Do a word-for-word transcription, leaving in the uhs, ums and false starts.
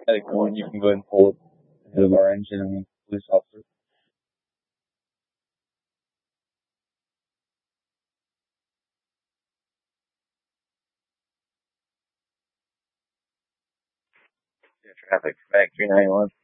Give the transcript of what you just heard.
Like when you can go and pull up ahead of our engine and police officer. Yeah, traffic. Back three ninety one.